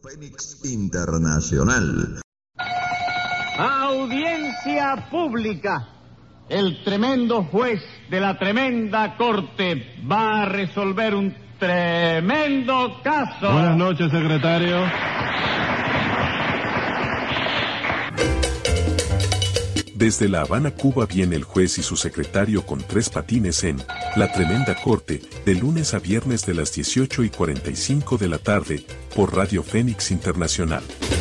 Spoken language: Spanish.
Fénix Internacional. Audiencia pública. El tremendo juez de la tremenda corte va a resolver un tremendo caso. Buenas noches, secretario. Desde La Habana, Cuba, viene el juez y su secretario con 3 patines en La Tremenda Corte, de lunes a viernes de las 18:45 de la tarde, por Radio Fénix Internacional.